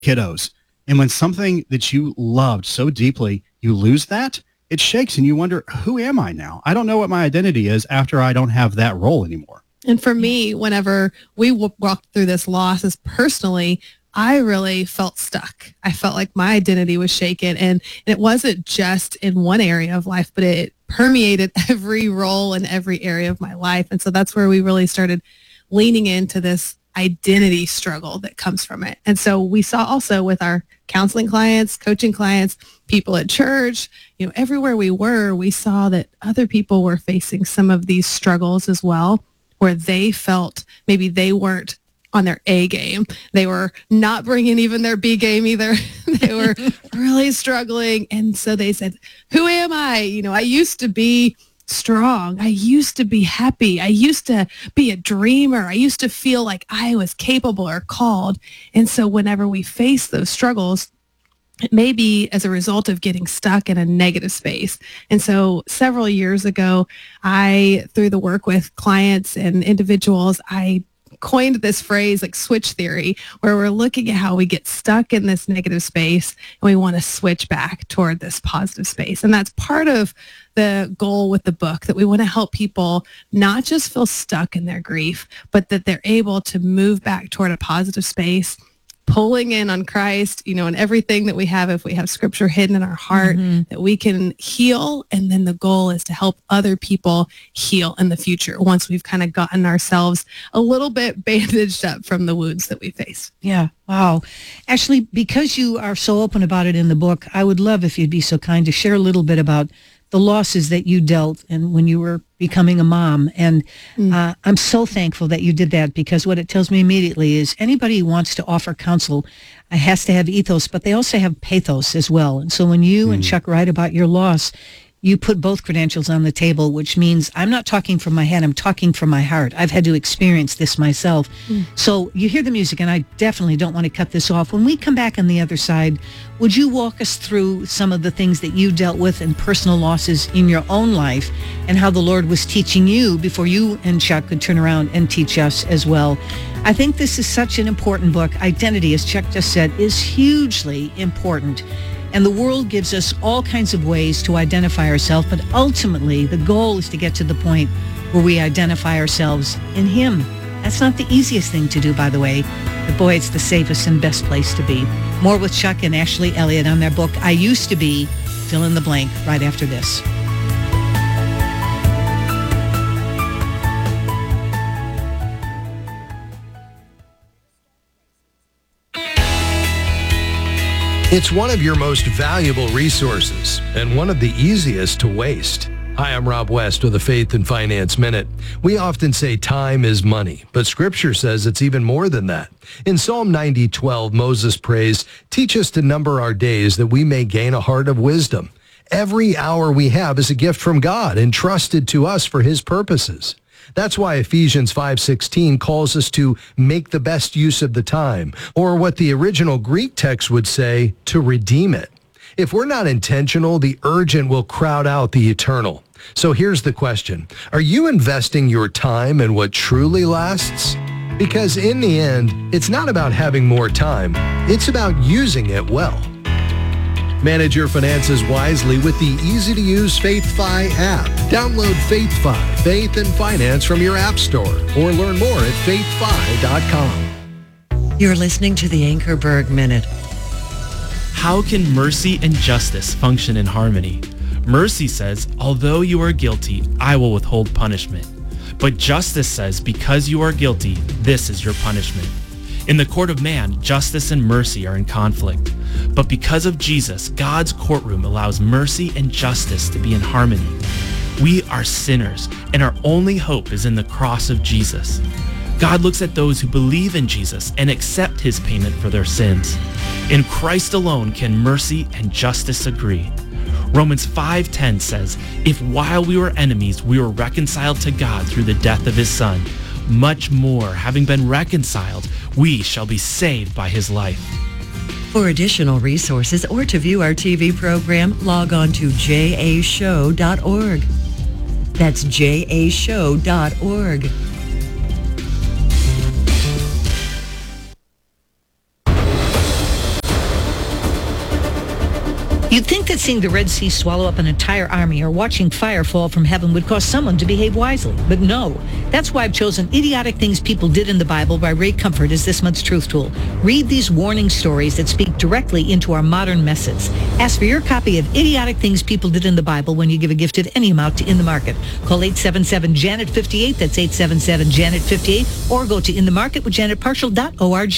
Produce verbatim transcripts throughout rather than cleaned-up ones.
kiddos. And when something that you loved so deeply, you lose that, it shakes and you wonder, who am I now? I don't know what my identity is after I don't have that role anymore. And for me, whenever we w- walked through this loss as personally, I really felt stuck. I felt like my identity was shaken. And, and it wasn't just in one area of life, but it permeated every role in every area of my life. And so that's where we really started leaning into this identity struggle that comes from it. And so we saw also with our counseling clients, coaching clients, people at church, you know, everywhere we were, we saw that other people were facing some of these struggles as well, where they felt maybe they weren't on their A game. They were not bringing even their B game either. They were really struggling. And so they said, who am I? You know, I used to be strong. I used to be happy. I used to be a dreamer. I used to feel like I was capable or called. And so whenever we face those struggles, it may be as a result of getting stuck in a negative space. And so several years ago, I, through the work with clients and individuals, I coined this phrase like switch theory, where we're looking at how we get stuck in this negative space and we want to switch back toward this positive space. And that's part of the goal with the book, that we want to help people not just feel stuck in their grief, but that they're able to move back toward a positive space, pulling in on Christ, you know, and everything that we have, if we have scripture hidden in our heart, mm-hmm. that we can heal. And then the goal is to help other people heal in the future once we've kind of gotten ourselves a little bit bandaged up from the wounds that we face. Yeah. Wow. Actually, because you are so open about it in the book, I would love if you'd be so kind to share a little bit about the losses that you dealt and when you were becoming a mom. And mm. uh, I'm so thankful that you did that, because what it tells me immediately is anybody who wants to offer counsel uh, has to have ethos, but they also have pathos as well. And so when you mm. and Chuck write about your loss, you put both credentials on the table, which means I'm not talking from my head, I'm talking from my heart. I've had to experience this myself. Mm. So you hear the music, and I definitely don't want to cut this off. When we come back on the other side, would you walk us through some of the things that you dealt with and personal losses in your own life, and how the Lord was teaching you before you and Chuck could turn around and teach us as well? I think this is such an important book. Identity, as Chuck just said, is hugely important. And the world gives us all kinds of ways to identify ourselves, but ultimately the goal is to get to the point where we identify ourselves in Him. That's not the easiest thing to do, by the way, but boy, it's the safest and best place to be. More with Chuck and Ashley Elliott on their book, I Used to Be, fill in the blank, right after this. It's one of your most valuable resources and one of the easiest to waste. Hi, I'm Rob West with the Faith and Finance Minute. We often say time is money, but Scripture says it's even more than that. In Psalm ninety twelve, Moses prays, "Teach us to number our days that we may gain a heart of wisdom." Every hour we have is a gift from God, entrusted to us for His purposes. That's why Ephesians five sixteen calls us to make the best use of the time, or what the original Greek text would say, to redeem it. If we're not intentional, the urgent will crowd out the eternal. So here's the question. Are you investing your time in what truly lasts? Because in the end, it's not about having more time. It's about using it well. Manage your finances wisely with the easy-to-use FaithFi app. Download FaithFi, Faith and Finance from your app store, or learn more at faith fi dot com. You're listening to the Anchorberg Minute. How can mercy and justice function in harmony? Mercy says, although you are guilty, I will withhold punishment. But justice says, because you are guilty, this is your punishment. In the court of man, justice and mercy are in conflict. But because of Jesus, God's courtroom allows mercy and justice to be in harmony. We are sinners, and our only hope is in the cross of Jesus. God looks at those who believe in Jesus and accept His payment for their sins. In Christ alone can mercy and justice agree. Romans five ten says, if while we were enemies, we were reconciled to God through the death of His Son, much more, having been reconciled, we shall be saved by His life. For additional resources or to view our T V program, log on to j a show dot org. That's j a show dot org. You'd think that seeing the Red Sea swallow up an entire army or watching fire fall from heaven would cause someone to behave wisely. But no. That's why I've chosen Idiotic Things People Did in the Bible by Ray Comfort as this month's Truth Tool. Read these warning stories that speak directly into our modern messes. Ask for your copy of Idiotic Things People Did in the Bible when you give a gift of any amount to In the Market. Call eight seven seven, Janet fifty-eight. That's eight seven seven, Janet fifty-eight. Or go to in the market with janet partial dot org.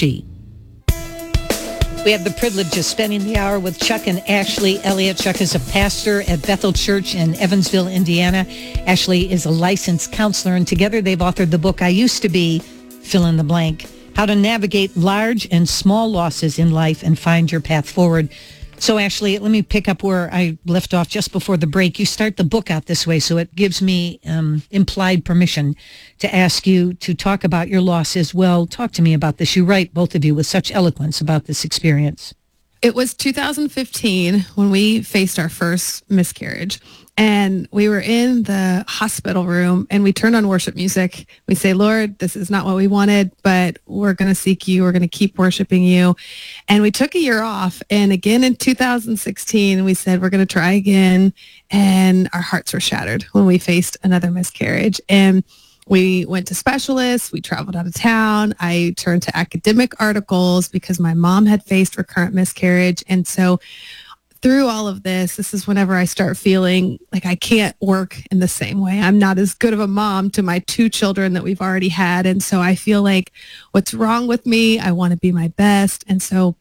We have the privilege of spending the hour with Chuck and Ashley Elliott. Chuck is a pastor at Bethel Church in Evansville, Indiana. Ashley is a licensed counselor, and together they've authored the book, I Used to Be, Fill in the Blank, How to Navigate Large and Small Losses in Life and Find Your Path Forward. So, Ashley, let me pick up where I left off just before the break. You start the book out this way, so it gives me um, implied permission to ask you to talk about your losses. Well, talk to me about this. You write, both of you, with such eloquence about this experience. It was two thousand fifteen when we faced our first miscarriage. And we were in the hospital room and we turned on worship music. We say, Lord, this is not what we wanted, but we're going to seek you. We're going to keep worshiping you. And we took a year off. And again in two thousand sixteen, we said, we're going to try again. And our hearts were shattered when we faced another miscarriage. And we went to specialists. We traveled out of town. I turned to academic articles because my mom had faced recurrent miscarriage. And so through all of this, this is whenever I start feeling like I can't work in the same way. I'm not as good of a mom to my two children that we've already had. And so I feel like what's wrong with me? I want to be my best. And so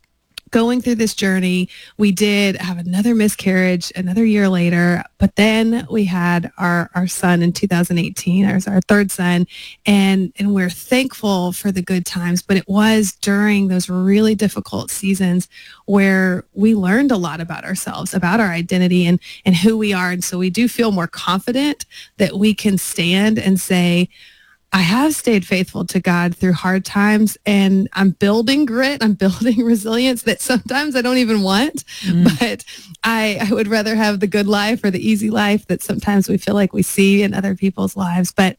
going through this journey, we did have another miscarriage another year later, but then we had our, our son in two thousand eighteen, our, our third son, and, and we're thankful for the good times, but it was during those really difficult seasons where we learned a lot about ourselves, about our identity and, and who we are. And so we do feel more confident that we can stand and say, I have stayed faithful to God through hard times, and I'm building grit. I'm building resilience that sometimes I don't even want, mm. but I, I would rather have the good life or the easy life that sometimes we feel like we see in other people's lives. But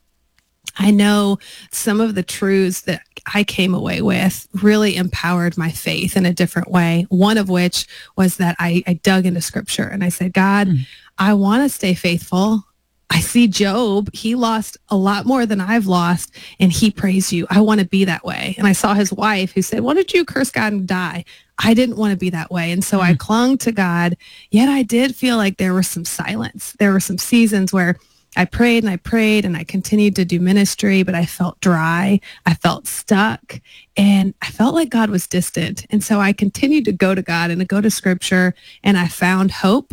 I know some of the truths that I came away with really empowered my faith in a different way. One of which was that I, I dug into scripture and I said, God, mm. I want to stay faithful. I see Job, he lost a lot more than I've lost, and he praised you. I want to be that way. And I saw his wife who said, why don't you curse God and die? I didn't want to be that way. And so mm-hmm. I clung to God, yet I did feel like there was some silence. There were some seasons where I prayed and I prayed and I continued to do ministry, but I felt dry. I felt stuck, and I felt like God was distant. And so I continued to go to God and to go to scripture, and I found hope.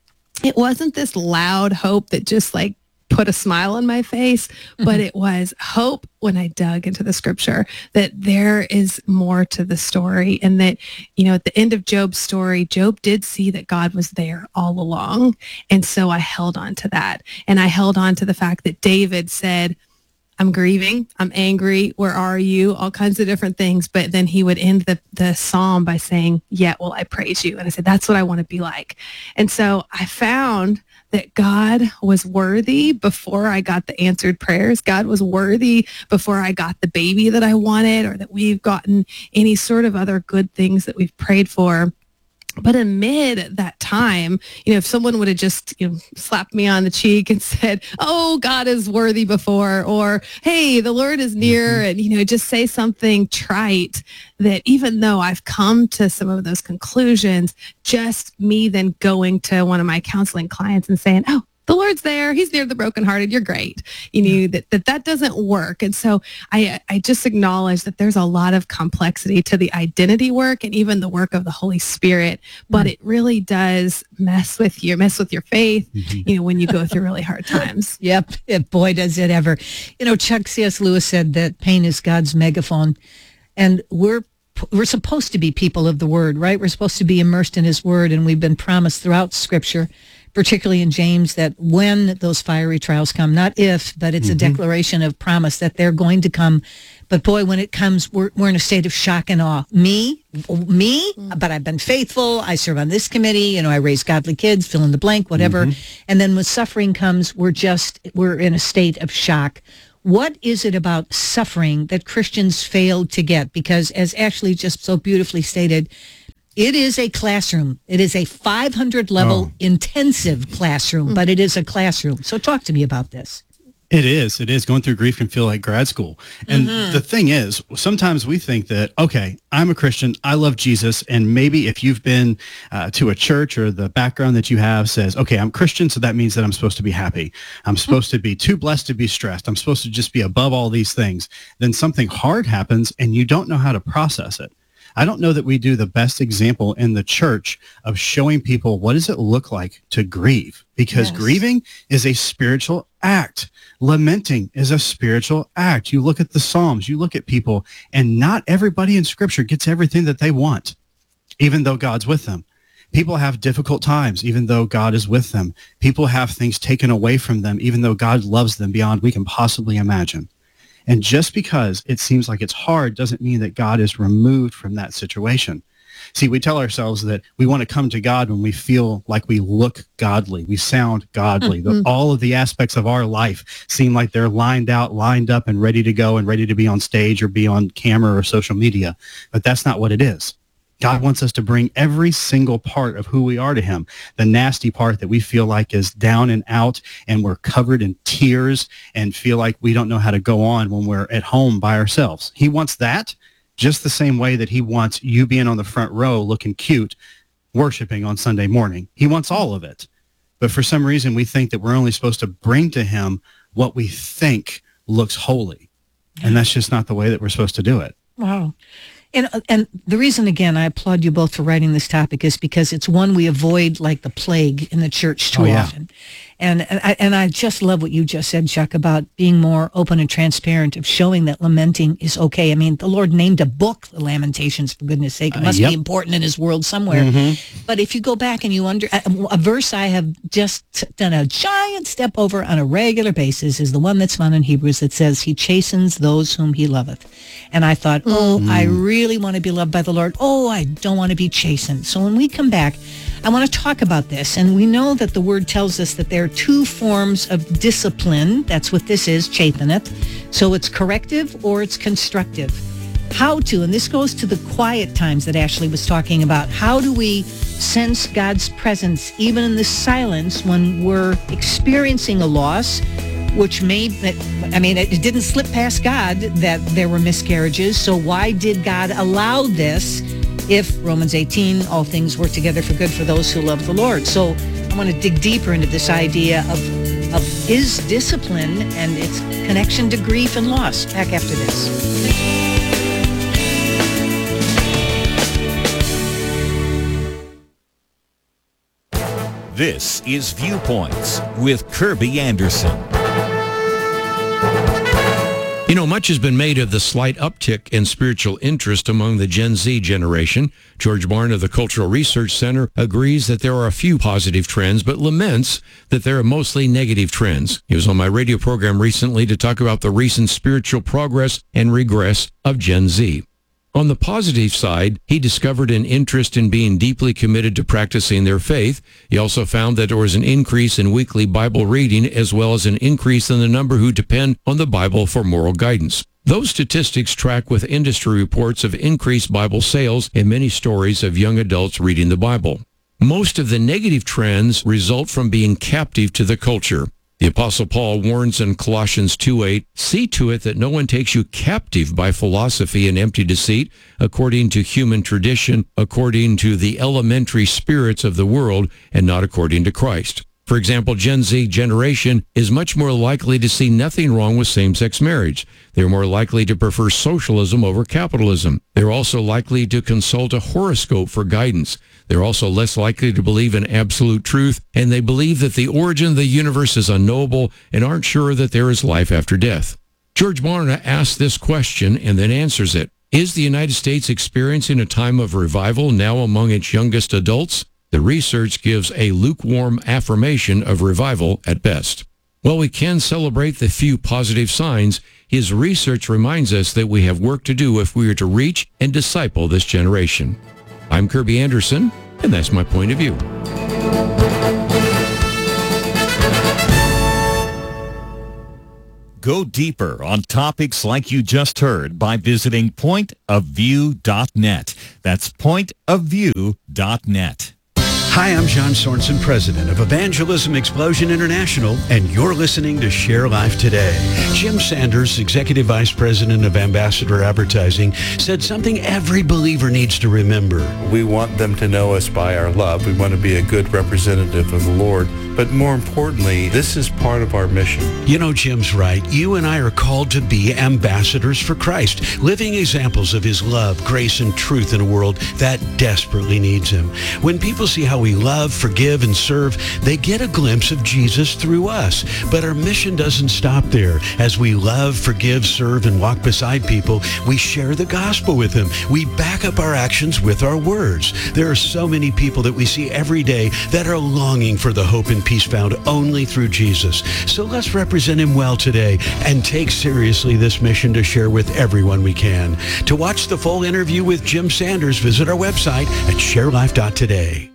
It wasn't this loud hope that just like put a smile on my face, mm-hmm. but it was hope when I dug into the scripture that there is more to the story, and that, you know, at the end of Job's story, Job did see that God was there all along. And so I held on to that. And I held on to the fact that David said, I'm grieving, I'm angry, where are you? All kinds of different things. But then he would end the, the psalm by saying, yet will I praise you. And I said, that's what I want to be like. And so I found that God was worthy before I got the answered prayers. God was worthy before I got the baby that I wanted, or that we've gotten any sort of other good things that we've prayed for. But amid that time, you know, if someone would have just, you know, slapped me on the cheek and said, oh, God is worthy before, or, hey, the Lord is near, mm-hmm. and, you know, just say something trite, that even though I've come to some of those conclusions, just me then going to one of my counseling clients and saying, oh, the Lord's there. He's near the brokenhearted. You're great. You know, yeah. that, that that doesn't work. And so I I just acknowledge that there's a lot of complexity to the identity work and even the work of the Holy Spirit, but mm. it really does mess with you, mess with your faith, mm-hmm. you know, when you go through really hard times. Yep. It, boy, does it ever. You know, Chuck C S. Lewis said that pain is God's megaphone, and we're We're supposed to be people of the word, right? We're supposed to be immersed in his word, and we've been promised throughout scripture, particularly in James, that when those fiery trials come, not if, but it's mm-hmm. a declaration of promise that they're going to come. But boy, when it comes, we're, we're in a state of shock and awe. Me, me, mm-hmm. but I've been faithful. I serve on this committee. You know, I raise godly kids, fill in the blank, whatever. Mm-hmm. And then when suffering comes, we're just, we're in a state of shock. What is it about suffering that Christians fail to get? Because as Ashley just so beautifully stated, It is a classroom. It is a five hundred level Oh. intensive classroom, but it is a classroom. So talk to me about this. It is. It is. Going through grief can feel like grad school. And Mm-hmm. the thing is, sometimes we think that, okay, I'm a Christian. I love Jesus. And maybe if you've been uh, to a church or the background that you have says, okay, I'm Christian, so that means that I'm supposed to be happy. I'm supposed to be too blessed to be stressed. I'm supposed to just be above all these things. Then something hard happens and you don't know how to process it. I don't know that we do the best example in the church of showing people what does it look like to grieve, because Yes. grieving is a spiritual act. Lamenting is a spiritual act. You look at the Psalms, you look at people, and not everybody in Scripture gets everything that they want, even though God's with them. People have difficult times, even though God is with them. People have things taken away from them, even though God loves them beyond we can possibly imagine. And just because it seems like it's hard doesn't mean that God is removed from that situation. See, we tell ourselves that we want to come to God when we feel like we look godly, we sound godly, Mm-hmm. that all of the aspects of our life seem like they're lined out, lined up, and ready to go and ready to be on stage or be on camera or social media. But that's not what it is. God wants us to bring every single part of who we are to him. The nasty part that we feel like is down and out and we're covered in tears and feel like we don't know how to go on when we're at home by ourselves. He wants that just the same way that he wants you being on the front row looking cute, worshiping on Sunday morning. He wants all of it. But for some reason, we think that we're only supposed to bring to him what we think looks holy. And that's just not the way that we're supposed to do it. Wow. And and the reason, again, I applaud you both for writing this topic is because it's one we avoid like the plague in the church too Oh, yeah. often. And, and, I, and I just love what you just said, Chuck, about being more open and transparent, of showing that lamenting is okay. I mean, the Lord named a book, the Lamentations, for goodness sake. It Uh, must yep. be important in his world somewhere. Mm-hmm. But if you go back and you under a, a verse I have just t- done a giant step over on a regular basis is the one that's found in Hebrews that says, he chastens those whom he loveth. And I thought, oh, I really want to be loved by the Lord. Oh, I don't want to be chastened. So when we come back, I want to talk about this. And we know that the word tells us that there are two forms of discipline. That's what this is, chasteneth. So it's corrective or it's constructive. How to, and this goes to the quiet times that Ashley was talking about. How do we sense God's presence even in the silence when we're experiencing a loss, which may, I mean, it didn't slip past God that there were miscarriages. So why did God allow this if Romans eighteen, all things work together for good for those who love the Lord? So I want to dig deeper into this idea of, of his discipline and its connection to grief and loss. Back after this. This is Viewpoints with Kirby Anderson. You know, much has been made of the slight uptick in spiritual interest among the Gen Z generation. George Barn of the Cultural Research Center agrees that there are a few positive trends, but laments that there are mostly negative trends. He was on my radio program recently to talk about the recent spiritual progress and regress of Gen Z. On the positive side, he discovered an interest in being deeply committed to practicing their faith. He also found that there was an increase in weekly Bible reading as well as an increase in the number who depend on the Bible for moral guidance. Those statistics track with industry reports of increased Bible sales and many stories of young adults reading the Bible. Most of the negative trends result from being captive to the culture. The Apostle Paul warns in Colossians two eight, see to it that no one takes you captive by philosophy and empty deceit, according to human tradition, according to the elementary spirits of the world, and not according to Christ. For example, Gen Z generation is much more likely to see nothing wrong with same-sex marriage. They're more likely to prefer socialism over capitalism. They're also likely to consult a horoscope for guidance. They're also less likely to believe in absolute truth, and they believe that the origin of the universe is unknowable and aren't sure that there is life after death. George Barna asks this question and then answers it. Is the United States experiencing a time of revival now among its youngest adults? The research gives a lukewarm affirmation of revival at best. While we can celebrate the few positive signs, his research reminds us that we have work to do if we are to reach and disciple this generation. I'm Kirby Anderson, and that's my point of view. Go deeper on topics like you just heard by visiting point of view dot net. That's point of view dot net. Hi, I'm John Sorensen, president of Evangelism Explosion International, and you're listening to Share Life Today. Jim Sanders, executive vice president of Ambassador Advertising, said something every believer needs to remember. We want them to know us by our love. We want to be a good representative of the Lord. But more importantly, this is part of our mission. You know, Jim's right. You and I are called to be ambassadors for Christ, living examples of his love, grace, and truth in a world that desperately needs him. When people see how we love, forgive, and serve, they get a glimpse of Jesus through us. But our mission doesn't stop there. As we love, forgive, serve, and walk beside people, we share the gospel with them. We back up our actions with our words. There are so many people that we see every day that are longing for the hope and peace found only through Jesus. So let's represent him well today and take seriously this mission to share with everyone we can. To watch the full interview with Jim Sanders, visit our website at share life dot today.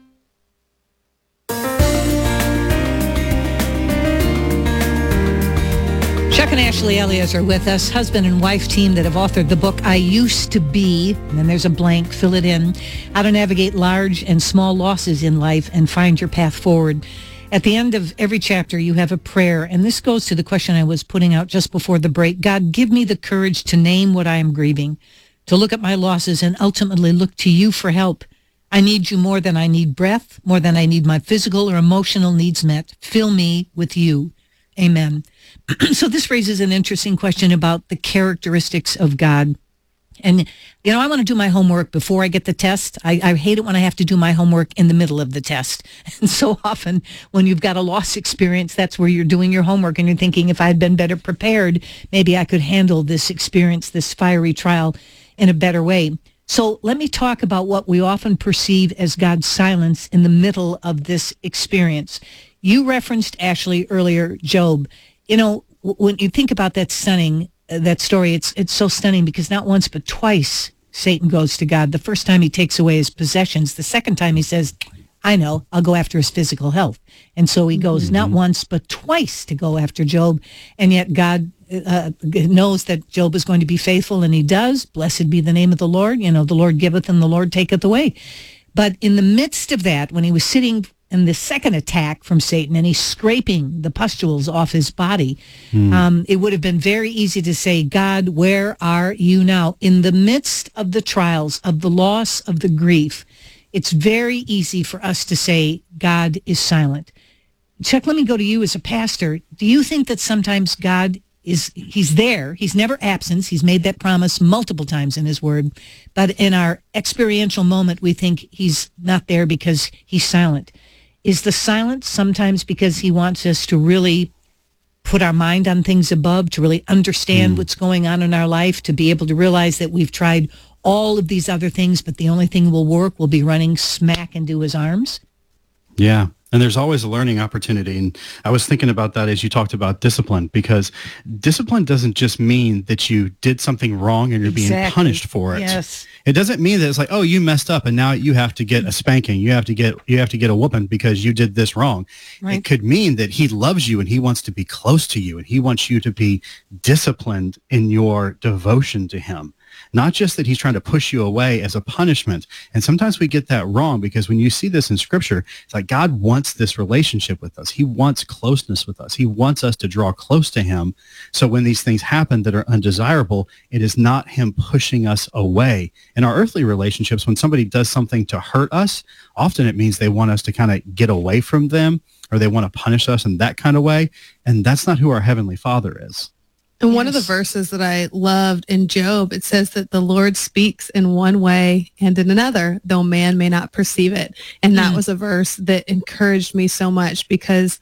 Chuck and Ashley Elias are with us, husband and wife team that have authored the book, I Used to Be, and then there's a blank, fill it in, how to navigate large and small losses in life and find your path forward. At the end of every chapter, you have a prayer, and this goes to the question I was putting out just before the break. God, give me the courage to name what I am grieving, to look at my losses and ultimately look to you for help. I need you more than I need breath, more than I need my physical or emotional needs met. Fill me with you. Amen. So this raises an interesting question about the characteristics of God. And, you know, I want to do my homework before I get the test. I, I hate it when I have to do my homework in the middle of the test. And so often when you've got a loss experience, that's where you're doing your homework and you're thinking, if I had been better prepared, maybe I could handle this experience, this fiery trial in a better way. So let me talk about what we often perceive as God's silence in the middle of this experience. You referenced, Ashley, earlier, Job. You know, when you think about that stunning, uh, that story, it's it's so stunning because not once but twice Satan goes to God. The first time he takes away his possessions. The second time he says, I know, I'll go after his physical health. And so he goes mm-hmm. not once but twice to go after Job. And yet God uh, knows that Job is going to be faithful, and he does. Blessed be the name of the Lord. You know, the Lord giveth and the Lord taketh away. But in the midst of that, when he was sitting in the second attack from Satan, and he's scraping the pustules off his body, mm. um, it would have been very easy to say, God, where are you now? In the midst of the trials, of the loss, of the grief, it's very easy for us to say, God is silent. Chuck, let me go to you as a pastor. Do you think that sometimes God is, he's there, he's never absent, he's made that promise multiple times in his word, but in our experiential moment, we think he's not there because he's silent? Is the silence sometimes because he wants us to really put our mind on things above, to really understand mm. what's going on in our life, to be able to realize that we've tried all of these other things, but the only thing will work will be running smack into his arms? Yeah. And there's always a learning opportunity. And I was thinking about that as you talked about discipline, because discipline doesn't just mean that you did something wrong and you're exactly. being punished for it. Yes. It doesn't mean that it's like, oh, you messed up and now you have to get a spanking. You have to get you have to get a whooping because you did this wrong. Right. It could mean that he loves you and he wants to be close to you and he wants you to be disciplined in your devotion to him. Not just that he's trying to push you away as a punishment. And sometimes we get that wrong, because when you see this in Scripture, it's like God wants this relationship with us. He wants closeness with us. He wants us to draw close to him. So when these things happen that are undesirable, it is not him pushing us away. In our earthly relationships, when somebody does something to hurt us, often it means they want us to kind of get away from them, or they want to punish us in that kind of way. And that's not who our Heavenly Father is. And one yes. of the verses that I loved in Job, it says that the Lord speaks in one way and in another, though man may not perceive it. And that mm. was a verse that encouraged me so much, because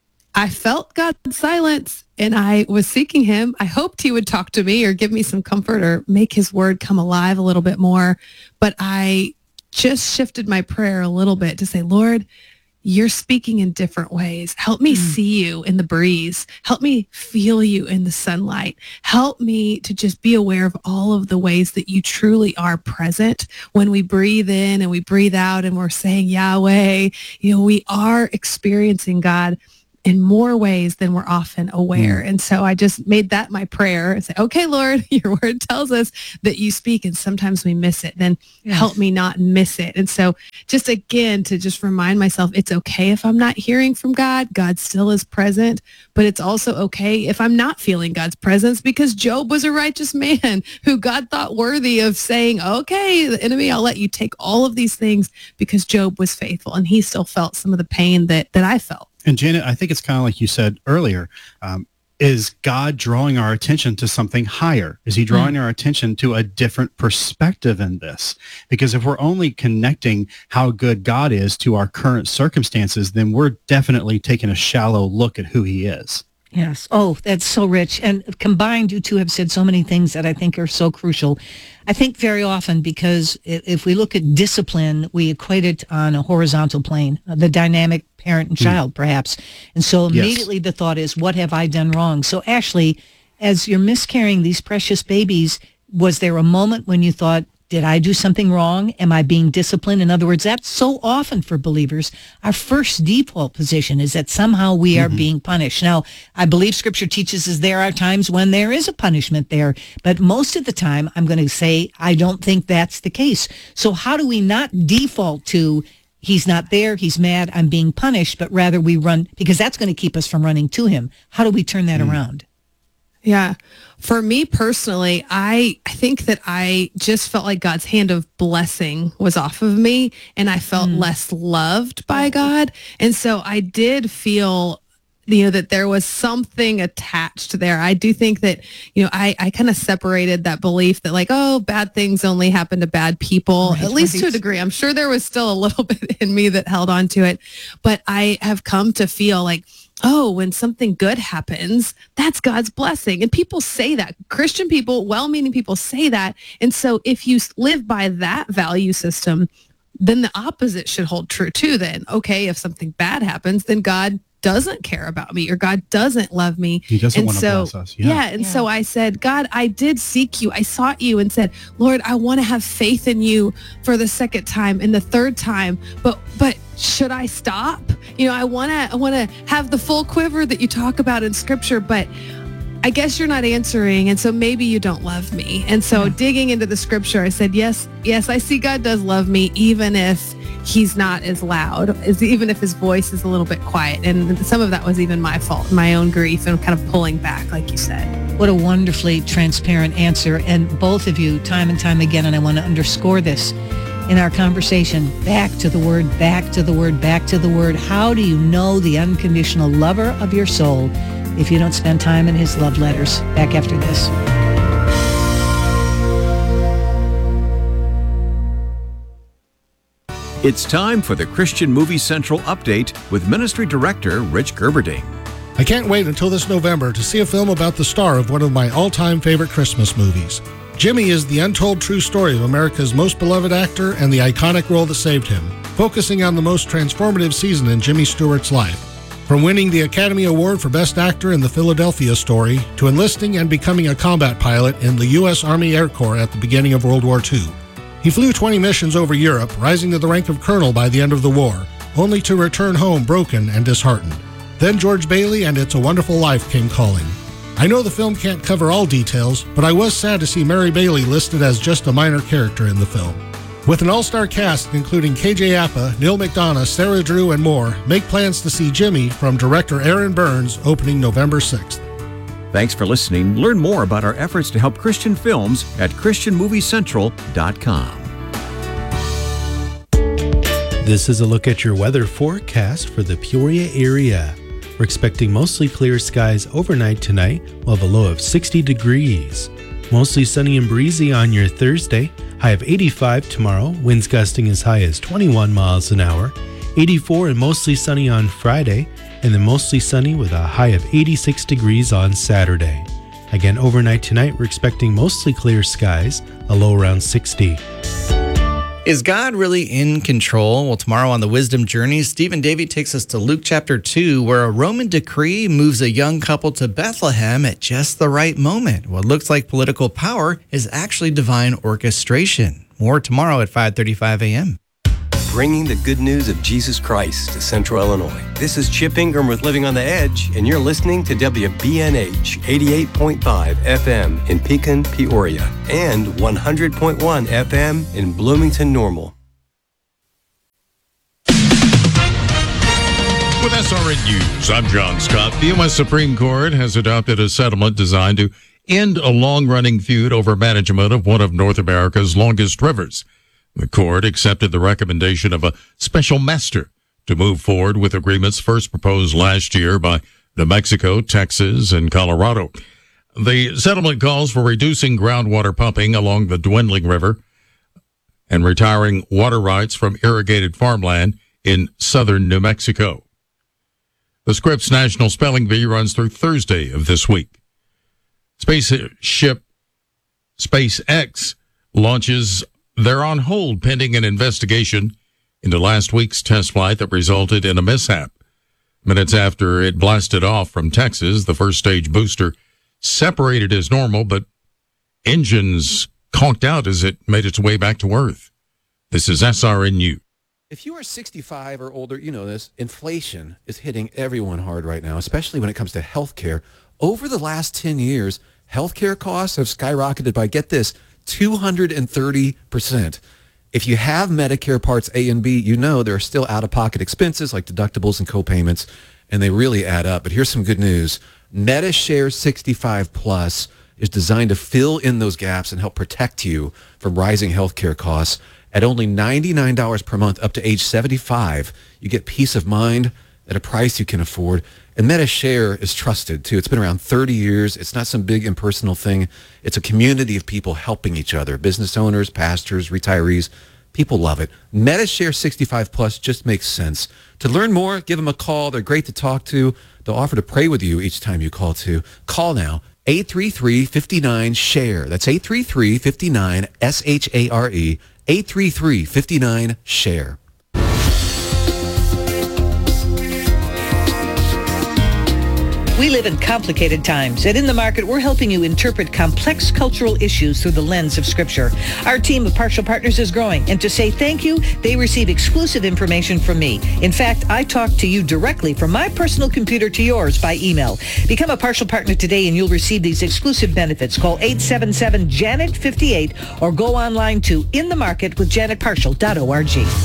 I felt God's silence and I was seeking him. I hoped he would talk to me or give me some comfort or make his word come alive a little bit more. But I just shifted my prayer a little bit to say, Lord, you're speaking in different ways. Help me mm. see you in the breeze. Help me feel you in the sunlight. Help me to just be aware of all of the ways that you truly are present when we breathe in and we breathe out and we're saying Yahweh. You know, we are experiencing God in more ways than we're often aware. And so I just made that my prayer and say, okay, Lord, your word tells us that you speak and sometimes we miss it. Then Yes. help me not miss it. And so just again, to just remind myself, it's okay if I'm not hearing from God. God still is present, but it's also okay if I'm not feeling God's presence, because Job was a righteous man who God thought worthy of saying, okay, the enemy, I'll let you take all of these things, because Job was faithful and he still felt some of the pain that, that I felt. And Janet, I think it's kind of like you said earlier. Um, is God drawing our attention to something higher? Is he drawing mm. our attention to a different perspective in this? Because if we're only connecting how good God is to our current circumstances, then we're definitely taking a shallow look at who he is. Yes. Oh, that's so rich. And combined, you two have said so many things that I think are so crucial. I think very often, because if we look at discipline, we equate it on a horizontal plane, the dynamic parent and child, mm. perhaps. And so immediately yes. the thought is, what have I done wrong? So Ashley, as you're miscarrying these precious babies, was there a moment when you thought, did I do something wrong? Am I being disciplined? In other words, that's so often for believers. Our first default position is that somehow we are mm-hmm. being punished. Now, I believe Scripture teaches us there are times when there is a punishment there, but most of the time, I'm going to say, I don't think that's the case. So how do we not default to, he's not there, he's mad, I'm being punished, but rather we run, because that's going to keep us from running to him. How do we turn that mm-hmm. around? Yeah. For me personally, I, I think that I just felt like God's hand of blessing was off of me, and I felt mm. less loved by God. And so I did feel, you know, that there was something attached there. I do think that, you know, I, I kind of separated that belief that like, oh, bad things only happen to bad people, right, at least right. to a degree. I'm sure there was still a little bit in me that held on to it, but I have come to feel like, oh, when something good happens, that's God's blessing. And people say that. Christian people, well-meaning people say that. And so if you live by that value system, then the opposite should hold true too then. Okay, if something bad happens, then God doesn't care about me, or God doesn't love me. He doesn't and want so, to bless us. Yeah. yeah and yeah. so I said, God, I did seek you. I sought you and said, Lord, I want to have faith in you for the second time and the third time. But but should I stop? You know, I want to I want to have the full quiver that you talk about in Scripture, but I guess you're not answering, and so maybe you don't love me. And so yeah. digging into the Scripture, I said, yes, yes, I see God does love me, even if he's not as loud, as even if his voice is a little bit quiet. And some of that was even my fault, my own grief, and kind of pulling back, like you said. What a wonderfully transparent answer. And both of you, time and time again, and I want to underscore this in our conversation, back to the word, back to the word, back to the word. How do you know the unconditional lover of your soul if you don't spend time in his love letters? Back after this. It's time for the Christian Movie Central Update with Ministry Director Rich Gerberding. I can't wait until this November to see a film about the star of one of my all-time favorite Christmas movies. Jimmy is the untold true story of America's most beloved actor and the iconic role that saved him, focusing on the most transformative season in Jimmy Stewart's life. From winning the Academy Award for Best Actor in The Philadelphia Story to enlisting and becoming a combat pilot in the U S Army Air Corps at the beginning of World War Two. He flew twenty missions over Europe, rising to the rank of colonel by the end of the war, only to return home broken and disheartened. Then George Bailey and It's a Wonderful Life came calling. I know the film can't cover all details, but I was sad to see Mary Bailey listed as just a minor character in the film. With an all-star cast including K J Apa, Neil McDonough, Sarah Drew, and more, make plans to see Jimmy from director Aaron Burns opening November sixth. Thanks for listening. Learn more about our efforts to help Christian films at Christian Movie Central dot com. This is a look at your weather forecast for the Peoria area. We're expecting mostly clear skies overnight tonight. We'll have a low of sixty degrees. Mostly sunny and breezy on your Thursday. High of eighty-five tomorrow. Winds gusting as high as twenty-one miles an hour. eighty-four and mostly sunny on Friday. And then mostly sunny with a high of eighty-six degrees on Saturday. Again, overnight tonight, we're expecting mostly clear skies. A low around sixty. Is God really in control? Well, tomorrow on the Wisdom Journey, Stephen Davey takes us to Luke chapter two, where a Roman decree moves a young couple to Bethlehem at just the right moment. What looks like political power is actually divine orchestration. More tomorrow at five thirty-five a.m. bringing the good news of Jesus Christ to Central Illinois. This is Chip Ingram with Living on the Edge, and you're listening to W B N H eighty-eight point five F M in Pekin, Peoria, and one hundred point one F M in Bloomington, Normal. With S R N News, I'm John Scott. The U S Supreme Court has adopted a settlement designed to end a long-running feud over management of one of North America's longest rivers. The court accepted the recommendation of a special master to move forward with agreements first proposed last year by New Mexico, Texas, and Colorado. The settlement calls for reducing groundwater pumping along the dwindling river and retiring water rights from irrigated farmland in southern New Mexico. The Scripps National Spelling Bee runs through Thursday of this week. Spaceship SpaceX launches. They're on hold pending an investigation into last week's test flight that resulted in a mishap. Minutes after it blasted off from Texas, the first stage booster separated as normal, but engines conked out as it made its way back to Earth. This is S R N U. If you are sixty-five or older, you know this, inflation is hitting everyone hard right now, especially when it comes to health care. Over the last ten years, healthcare costs have skyrocketed by, get this, two hundred thirty percent. If you have Medicare Parts A and B, you know there are still out-of-pocket expenses like deductibles and co-payments, and they really add up. But here's some good news. MediShare sixty-five Plus is designed to fill in those gaps and help protect you from rising healthcare costs. At only ninety-nine dollars per month up to age seventy-five, you get peace of mind at a price you can afford. And MediShare is trusted, too. It's been around thirty years. It's not some big impersonal thing. It's a community of people helping each other, business owners, pastors, retirees. People love it. MediShare sixty-five Plus just makes sense. To learn more, give them a call. They're great to talk to. They'll offer to pray with you each time you call, too. Call now, eight three three, five nine, S H A R E. That's eight three three, five nine, S H A R E. eight three three, five nine, S H A R E. We live in complicated times, and in the market, we're helping you interpret complex cultural issues through the lens of Scripture. Our team of partial partners is growing, and to say thank you, they receive exclusive information from me. In fact, I talk to you directly from my personal computer to yours by email. Become a partial partner today, and you'll receive these exclusive benefits. Call eight seven seven, Janet fifty-eight or go online to in the market with janet partial dot org.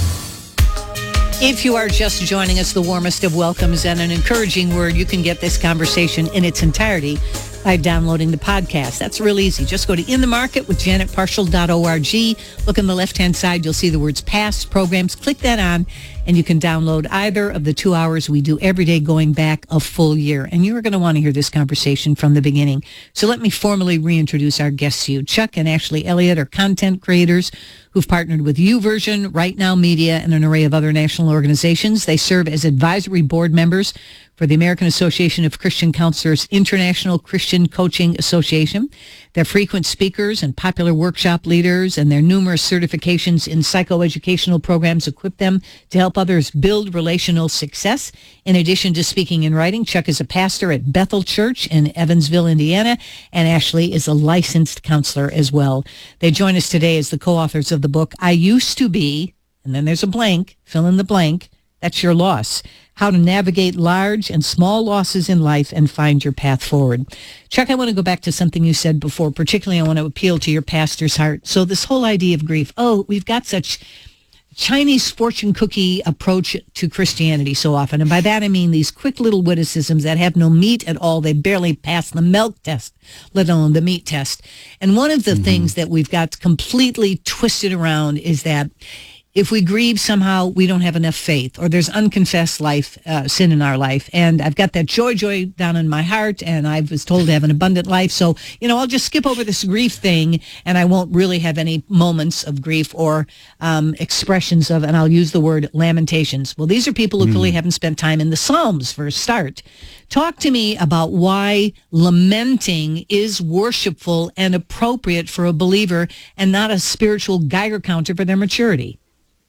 If you are just joining us, the warmest of welcomes and an encouraging word. You can get this conversation in its entirety by downloading the podcast. That's real easy. Just go to In the Market with janet partial dot org. Look on the left-hand side. You'll see the words past programs. Click that on, and you can download either of the two hours we do every day going back a full year. And you're going to want to hear this conversation from the beginning. So let me formally reintroduce our guests to you. Chuck and Ashley Elliott are content creators who've partnered with YouVersion, Right Now Media, and an array of other national organizations. They serve as advisory board members for the American Association of Christian Counselors International Christian Coaching Association. They're frequent speakers and popular workshop leaders, and their numerous certifications in psychoeducational programs equip them to help others build relational success. In addition to speaking and writing, Chuck is a pastor at Bethel Church in Evansville, Indiana, and Ashley is a licensed counselor as well. They join us today as the co-authors of the book, I Used to Be, and then there's a blank, fill in the blank, that's your loss. How to navigate large and small losses in life and find your path forward. Chuck, I want to go back to something you said before. Particularly, I want to appeal to your pastor's heart. So this whole idea of grief, oh, we've got such Chinese fortune cookie approach to Christianity so often. And by that, I mean these quick little witticisms that have no meat at all. They barely pass the milk test, let alone the meat test. And one of the mm-hmm. things that we've got completely twisted around is that if we grieve, somehow we don't have enough faith, or there's unconfessed life, uh, sin in our life. And I've got that joy, joy down in my heart, and I was told to have an abundant life. So, you know, I'll just skip over this grief thing, and I won't really have any moments of grief or um, expressions of, and I'll use the word lamentations. Well, these are people who mm. clearly haven't spent time in the Psalms for a start. Talk to me about why lamenting is worshipful and appropriate for a believer and not a spiritual Geiger counter for their maturity.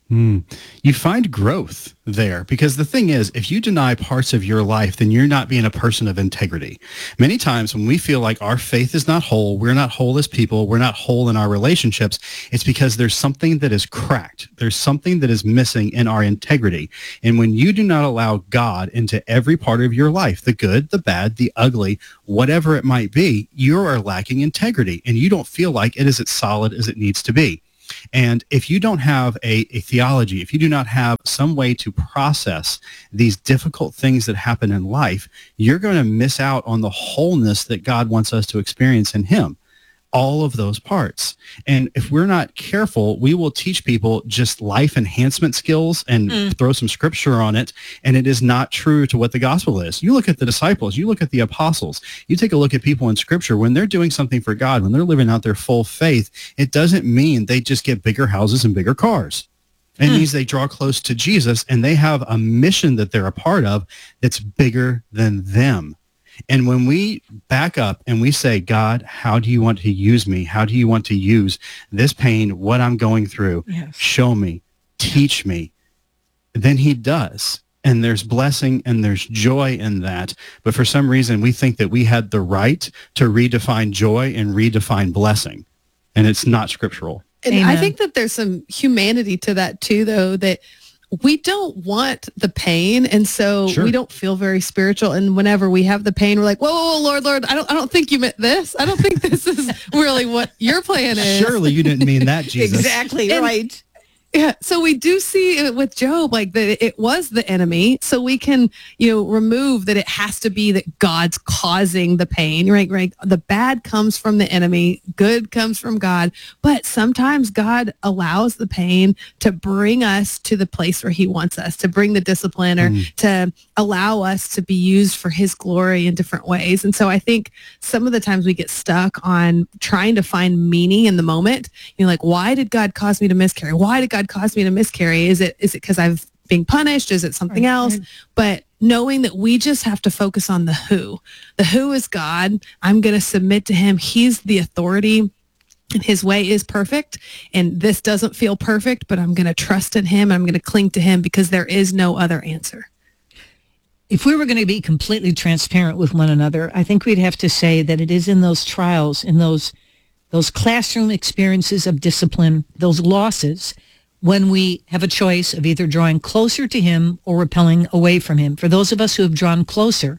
Mm. You find growth there, because the thing is, if you deny parts of your life, then you're not being a person of integrity. Many times when we feel like our faith is not whole, we're not whole as people, we're not whole in our relationships, it's because there's something that is cracked. There's something that is missing in our integrity. And when you do not allow God into every part of your life, the good, the bad, the ugly, whatever it might be, you are lacking integrity and you don't feel like it is as solid as it needs to be. And if you don't have a, a theology, if you do not have some way to process these difficult things that happen in life, you're going to miss out on the wholeness that God wants us to experience in him. All of those parts. And if we're not careful, we will teach people just life enhancement skills and mm. throw some scripture on it. And it is not true to what the gospel is. You look at the disciples, you look at the apostles, you take a look at people in scripture, when they're doing something for God, when they're living out their full faith, it doesn't mean they just get bigger houses and bigger cars. It mm. means they draw close to Jesus and they have a mission that they're a part of that's bigger than them. And when we back up and we say, God, how do you want to use me? How do you want to use this pain, what I'm going through? Yes. Show me, teach me. Then he does. And there's blessing and there's joy in that. But for some reason, we think that we had the right to redefine joy and redefine blessing. And it's not scriptural. And Amen. I think that there's some humanity to that too, though, that we don't want the pain, and so sure. we don't feel very spiritual. And whenever we have the pain, we're like, whoa, whoa, whoa, Lord, Lord, I don't I don't think you meant this. I don't think this is really what your plan is. Surely you didn't mean that, Jesus. Exactly, and, right. Yeah, so we do see it with Job, like that it was the enemy. So we can, you know, remove that it has to be that God's causing the pain, right? Right. The bad comes from the enemy, good comes from God. But sometimes God allows the pain to bring us to the place where he wants us, to bring the discipline or mm. to allow us to be used for his glory in different ways. And so I think some of the times we get stuck on trying to find meaning in the moment. You know, like, why did God cause me to miscarry? Why did God caused me to miscarry? Is it is it because I've been punished? Is it something right, else? Right. But knowing that we just have to focus on the who. The who is God. I'm going to submit to him. He's the authority and his way is perfect. And this doesn't feel perfect, but I'm going to trust in him. I'm going to cling to him because there is no other answer. If we were going to be completely transparent with one another, I think we'd have to say that it is in those trials, in those those classroom experiences of discipline, those losses, when we have a choice of either drawing closer to him or repelling away from him. For those of us who have drawn closer,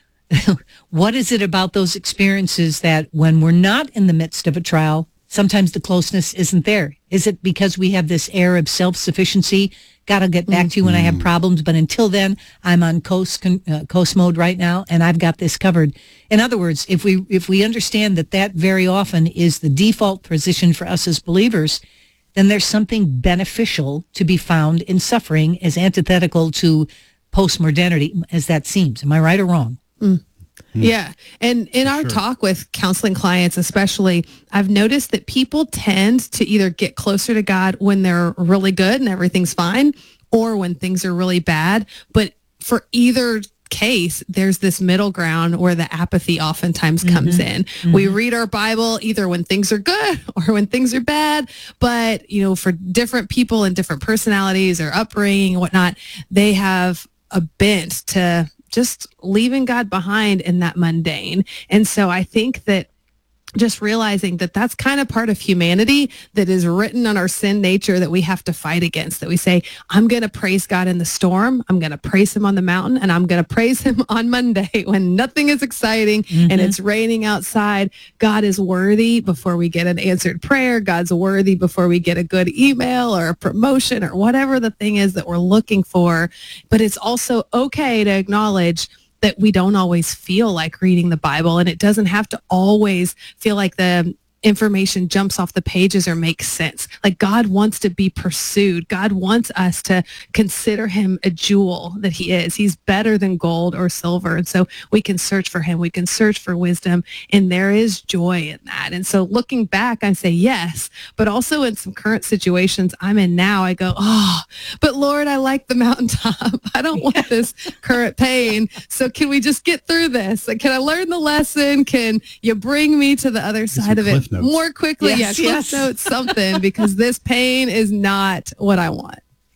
what is it about those experiences that when we're not in the midst of a trial, sometimes the closeness isn't there? Is it because we have this air of self-sufficiency? Gotta get back mm-hmm. to you when I have problems, but until then, I'm on coast uh, coast mode right now, and I've got this covered. In other words, if we if we understand that that very often is the default position for us as believers, then there's something beneficial to be found in suffering, as antithetical to postmodernity as that seems. Am I right or wrong? Mm. Yeah. And in our sure. talk with counseling clients, especially, I've noticed that people tend to either get closer to God when they're really good and everything's fine, or when things are really bad. But for either case, there's this middle ground where the apathy oftentimes mm-hmm. comes in. Mm-hmm. We read our Bible either when things are good or when things are bad. But, you know, for different people and different personalities or upbringing and whatnot, they have a bent to just leaving God behind in that mundane. And so I think that just realizing that that's kind of part of humanity that is written on our sin nature that we have to fight against, that we say, I'm going to praise God in the storm. I'm going to praise him on the mountain, and I'm going to praise him on Monday when nothing is exciting mm-hmm. and it's raining outside. God is worthy before we get an answered prayer. God's worthy before we get a good email or a promotion or whatever the thing is that we're looking for. But it's also okay to acknowledge that we don't always feel like reading the Bible, and it doesn't have to always feel like the information jumps off the pages or makes sense. Like, God wants to be pursued. God wants us to consider him a jewel that he is. He's better than gold or silver. And so we can search for him. We can search for wisdom, and there is joy in that. And so looking back, I say yes, but also in some current situations I'm in now, I go, oh, but Lord, I like the mountaintop. I don't want this current pain. So can we just get through this? Like, can I learn the lesson? Can you bring me to the other side of it? More quickly, yes, yeah, yes. cliff notes something, because this pain is not what I want.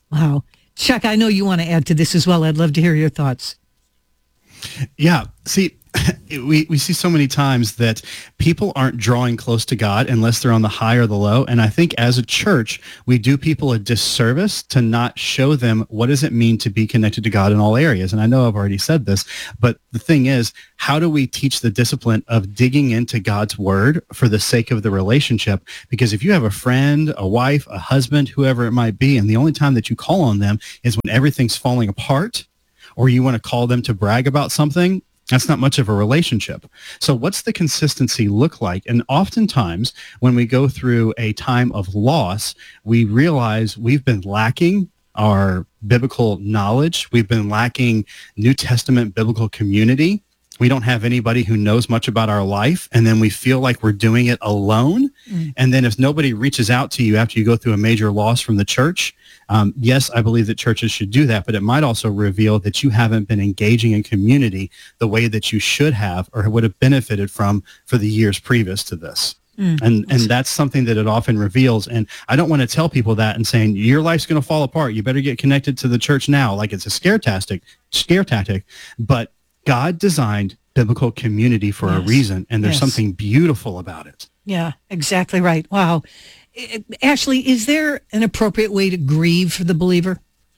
Wow. Chuck, I know you want to add to this as well. I'd love to hear your thoughts. Yeah. See, we, we see so many times that people aren't drawing close to God unless they're on the high or the low. And I think as a church, we do people a disservice to not show them what does it mean to be connected to God in all areas. And I know I've already said this, but the thing is, how do we teach the discipline of digging into God's word for the sake of the relationship? Because if you have a friend, a wife, a husband, whoever it might be, and the only time that you call on them is when everything's falling apart, or you want to call them to brag about something, that's not much of a relationship. So what's the consistency look like? And oftentimes when we go through a time of loss, we realize we've been lacking our biblical knowledge. We've been lacking New Testament biblical community. We don't have anybody who knows much about our life. And then we feel like we're doing it alone. Mm. And then if nobody reaches out to you after you go through a major loss from the church, Um, yes, I believe that churches should do that, but it might also reveal that you haven't been engaging in community the way that you should have or would have benefited from for the years previous to this. Mm. And and that's something that it often reveals. And I don't want to tell people that and saying, your life's going to fall apart. You better get connected to the church now, like it's a scare tactic, scare tactic. But God designed biblical community for yes. a reason, and there's yes. something beautiful about it. Yeah, exactly right. Wow. Ashley, is there an appropriate way to grieve for the believer?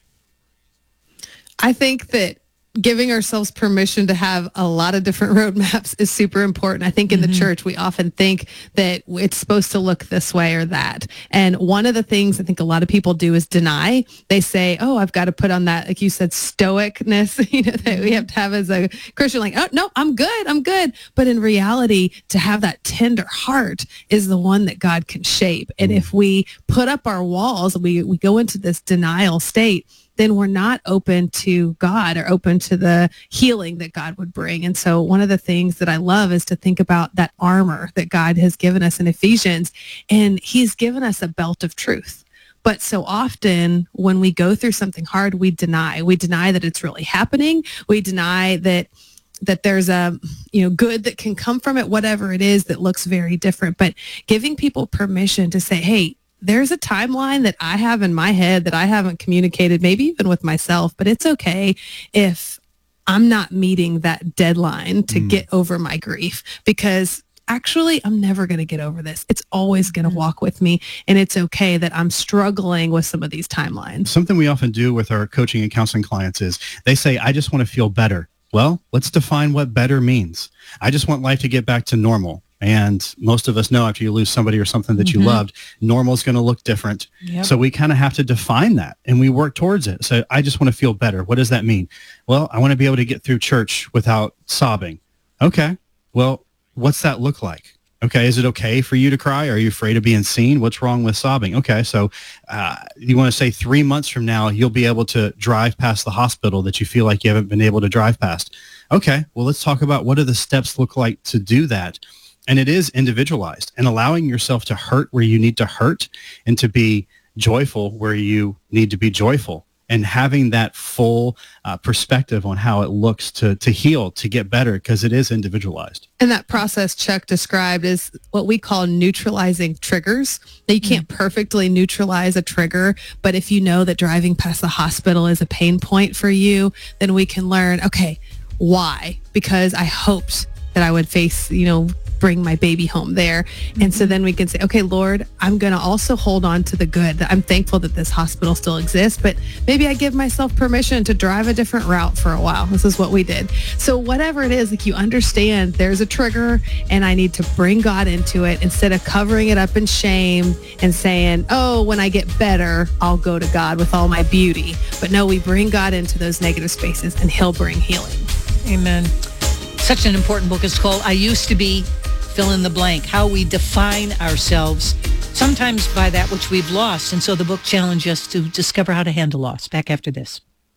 I think that giving ourselves permission to have a lot of different roadmaps is super important. I think in mm-hmm. the church, we often think that it's supposed to look this way or that. And one of the things I think a lot of people do is deny. They say, oh, I've got to put on that, like you said, stoicness, you know, that we have to have as a Christian, like, oh, no, I'm good. I'm good. But in reality, to have that tender heart is the one that God can shape. And mm-hmm. if we put up our walls, we, we go into this denial state, then we're not open to God or open to the healing that God would bring. And so one of the things that I love is to think about that armor that God has given us in Ephesians, and he's given us a belt of truth. But so often when we go through something hard, we deny. We deny that it's really happening. We deny that that there's a, you know, good that can come from it, whatever it is that looks very different. But giving people permission to say, hey, there's a timeline that I have in my head that I haven't communicated, maybe even with myself, but it's okay if I'm not meeting that deadline to mm. get over my grief, because actually I'm never going to get over this. It's always going to mm. walk with me. And it's okay that I'm struggling with some of these timelines. Something we often do with our coaching and counseling clients is they say, I just want to feel better. Well, let's define what better means. I just want life to get back to normal. And most of us know after you lose somebody or something that mm-hmm. you loved, normal is going to look different. Yep. So we kind of have to define that, and we work towards it. So I just want to feel better. What does that mean? Well, I want to be able to get through church without sobbing. Okay. Well, what's that look like? Okay. Is it okay for you to cry? Are you afraid of being seen? What's wrong with sobbing? Okay. So uh, you want to say three months from now, you'll be able to drive past the hospital that you feel like you haven't been able to drive past. Okay. Well, let's talk about what do the steps look like to do that. And it is individualized, and allowing yourself to hurt where you need to hurt and to be joyful where you need to be joyful, and having that full uh, perspective on how it looks to to heal, to get better, because it is individualized. And that process Chuck described is what we call neutralizing triggers. Now, you can't perfectly neutralize a trigger, but if you know that driving past the hospital is a pain point for you, then we can learn, okay, why? Because I hoped that I would face, you know, bring my baby home there. Mm-hmm. And so then we can say, okay, Lord, I'm going to also hold on to the good. I'm thankful that this hospital still exists, but maybe I give myself permission to drive a different route for a while. This is what we did. So whatever it is, like, you understand there's a trigger and I need to bring God into it instead of covering it up in shame and saying, oh, when I get better, I'll go to God with all my beauty. But no, we bring God into those negative spaces and he'll bring healing. Amen. Such an important book. It's called I Used to Be, fill in the blank, how we define ourselves, sometimes by that which we've lost. And so the book challenged us to discover how to handle loss. Back after this.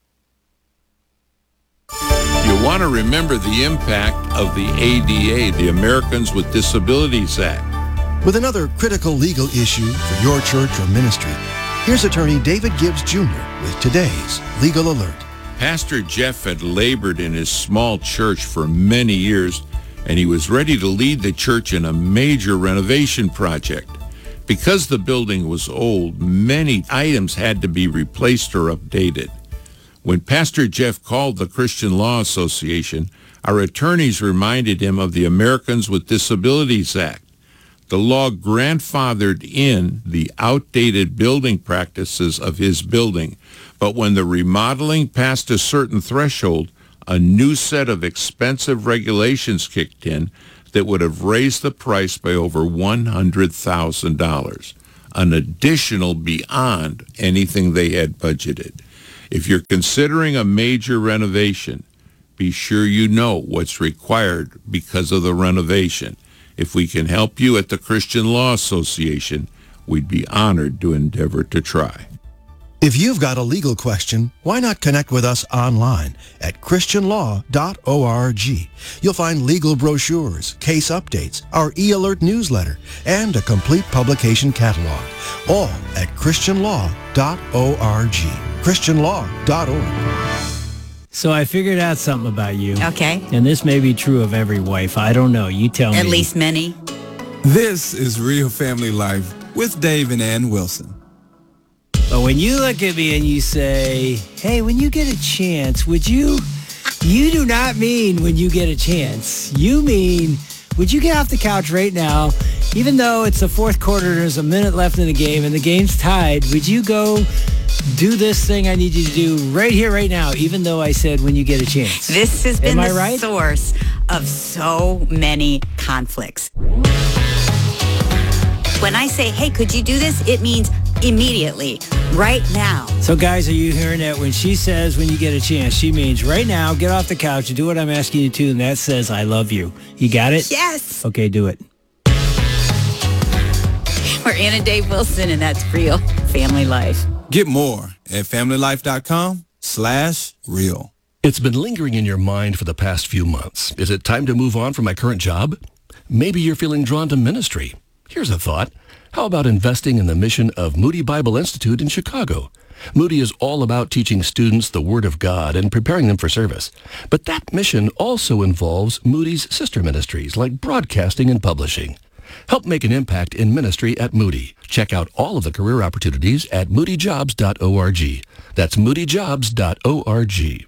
You want to remember the impact of the A D A, the Americans with Disabilities Act. With another critical legal issue for your church or ministry, here's attorney David Gibbs Junior with today's Legal Alert. Pastor Jeff had labored in his small church for many years, and he was ready to lead the church in a major renovation project. Because the building was old, many items had to be replaced or updated. When Pastor Jeff called the Christian Law Association, our attorneys reminded him of the Americans with Disabilities Act. The law grandfathered in the outdated building practices of his building, but when the remodeling passed a certain threshold, a new set of expensive regulations kicked in that would have raised the price by over one hundred thousand dollars, an additional beyond anything they had budgeted. If you're considering a major renovation, be sure you know what's required because of the renovation. If we can help you at the Christian Law Association, we'd be honored to endeavor to try. If you've got a legal question, why not connect with us online at christian law dot org. You'll find legal brochures, case updates, our e-alert newsletter, and a complete publication catalog, all at christian law dot org. christian law dot org. So I figured out something about you. Okay. And this may be true of every wife. I don't know. You tell me. At least many. This is Real Family Life with Dave and Ann Wilson. But when you look at me and you say, hey, when you get a chance, would you, you do not mean when you get a chance. You mean, would you get off the couch right now, even though it's the fourth quarter and there's a minute left in the game and the game's tied, would you go do this thing I need you to do right here, right now, even though I said when you get a chance? This has been Am the I right? source of so many conflicts. When I say, hey, could you do this? It means immediately, right now. So guys, are you hearing that? When she says when you get a chance, she means right now, get off the couch and do what I'm asking you to, and that says I love you. You got it? Yes. Okay, do it. We're Ann and Dave Wilson, and that's Real Family Life. Get more at family life dot com slash real. It's been lingering in your mind for the past few months. Is it time to move on from my current job? Maybe you're feeling drawn to ministry. Here's a thought. How about investing in the mission of Moody Bible Institute in Chicago? Moody is all about teaching students the Word of God and preparing them for service. But that mission also involves Moody's sister ministries like broadcasting and publishing. Help make an impact in ministry at Moody. Check out all of the career opportunities at moody jobs dot org. That's moody jobs dot org.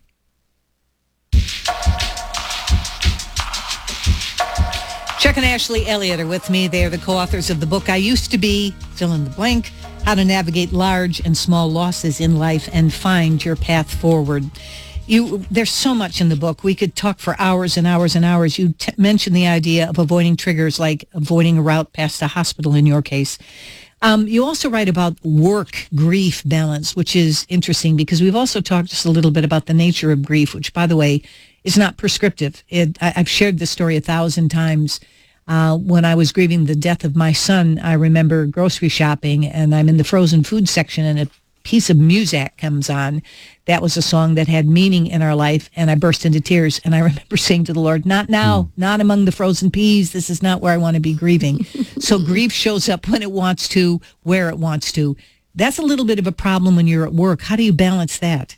Chuck and Ashley Elliott are with me. They are the co-authors of the book, I Used to Be, fill in the blank, How to Navigate Large and Small Losses in Life and Find Your Path Forward. You, there's so much in the book. We could talk for hours and hours and hours. You t- mentioned the idea of avoiding triggers, like avoiding a route past a hospital in your case. Um, you also write about work-grief balance, which is interesting because we've also talked just a little bit about the nature of grief, which, by the way, is not prescriptive. It, I, I've shared this story a thousand times. Uh, when I was grieving the death of my son, I remember grocery shopping, and I'm in the frozen food section, and a piece of music comes on. That was a song that had meaning in our life, and I burst into tears. And I remember saying to the Lord, not now, mm. not among the frozen peas. This is not where I want to be grieving. So grief shows up when it wants to, where it wants to. That's a little bit of a problem when you're at work. How do you balance that?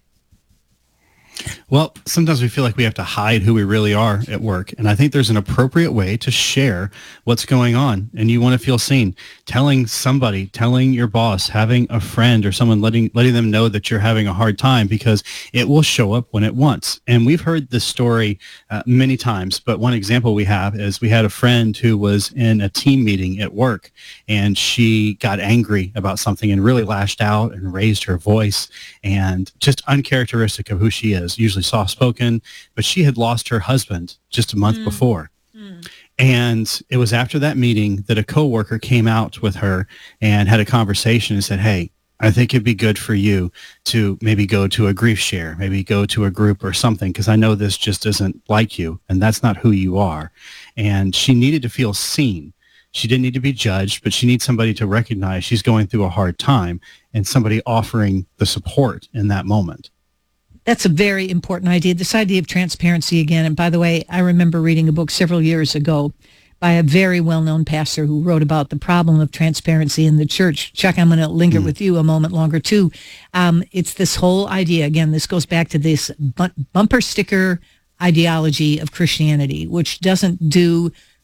Well, sometimes we feel like we have to hide who we really are at work. And I think there's an appropriate way to share what's going on. And you want to feel seen. Telling somebody, telling your boss, having a friend or someone letting letting them know that you're having a hard time, because it will show up when it wants. And we've heard this story uh, many times. But one example we have is we had a friend who was in a team meeting at work, and she got angry about something and really lashed out and raised her voice, and just uncharacteristic of who she is. Usually soft-spoken, but she had lost her husband just a month mm. before. Mm. And it was after that meeting that a coworker came out with her and had a conversation and said, hey, I think it'd be good for you to maybe go to a grief share, maybe go to a group or something, because I know this just isn't like you, and that's not who you are. And she needed to feel seen. She didn't need to be judged, but she needs somebody to recognize she's going through a hard time and somebody offering the support in that moment. That's a very important idea, this idea of transparency again. And by the way, I remember reading a book several years ago by a very well-known pastor who wrote about the problem of transparency in the church. Chuck, I'm going to linger mm. with you a moment longer, too. Um, it's this whole idea, again, this goes back to this bu- bumper sticker ideology of Christianity, which doesn't do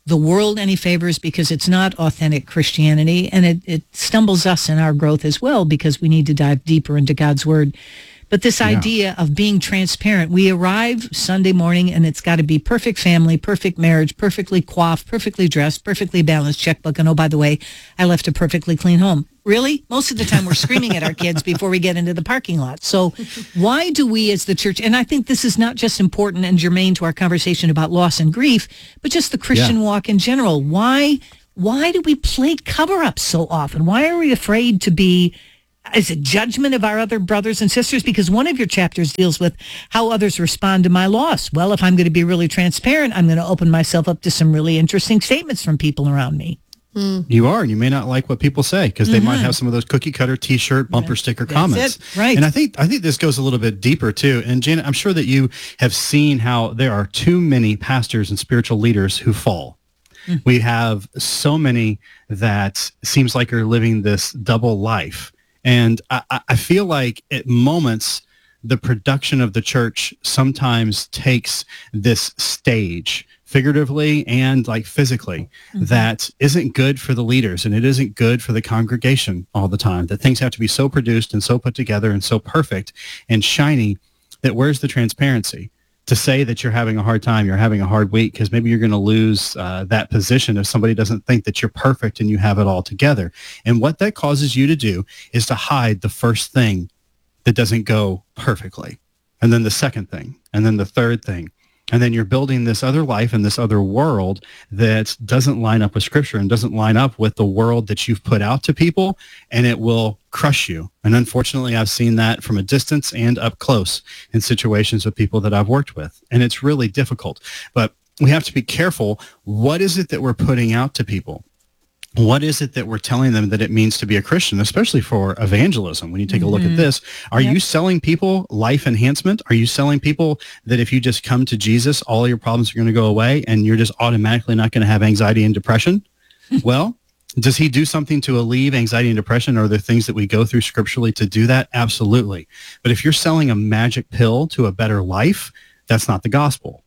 the world any favors because it's not authentic Christianity, and it, it stumbles us in our growth as well because we need to dive deeper into God's word. But this Yeah. idea of being transparent, we arrive Sunday morning and it's got to be perfect family, perfect marriage, perfectly coiffed, perfectly dressed, perfectly balanced checkbook. And oh, by the way, I left a perfectly clean home. Really? Most of the time we're screaming at our kids before we get into the parking lot. So why do we as the church, and I think this is not just important and germane to our conversation about loss and grief, but just the Christian Yeah. walk in general. Why, why do we play cover-up so often? Why are we afraid to be, is it judgment of our other brothers and sisters? Because one of your chapters deals with how others respond to my loss. Well, if I'm going to be really transparent, I'm going to open myself up to some really interesting statements from people around me. You are, and you may not like what people say because they might Mhm. have some of those cookie cutter T-shirt bumper sticker That's comments. it, right. And I think I think this goes a little bit deeper too. And Janet, I'm sure that you have seen how there are too many pastors and spiritual leaders who fall. Mm. We have so many that seems like are living this double life, and I, I- I feel like at moments the production of the church sometimes takes this stage, figuratively and like physically, that isn't good for the leaders and it isn't good for the congregation all the time, that things have to be so produced and so put together and so perfect and shiny that where's the transparency to say that you're having a hard time, you're having a hard week, because maybe you're going to lose uh, that position if somebody doesn't think that you're perfect and you have it all together. And what that causes you to do is to hide the first thing that doesn't go perfectly, and then the second thing, and then the third thing. And then you're building this other life and this other world that doesn't line up with Scripture and doesn't line up with the world that you've put out to people, and it will crush you. And unfortunately, I've seen that from a distance and up close in situations with people that I've worked with. And it's really difficult. But we have to be careful. What is it that we're putting out to people? What is it that we're telling them that it means to be a Christian, especially for evangelism? When you take a look at this, are Yep. you selling people life enhancement? Are you selling people that if you just come to Jesus, all your problems are going to go away and you're just automatically not going to have anxiety and depression? Well, does he do something to alleviate anxiety and depression? Are there things that we go through scripturally to do that? Absolutely. But if you're selling a magic pill to a better life, that's not the gospel.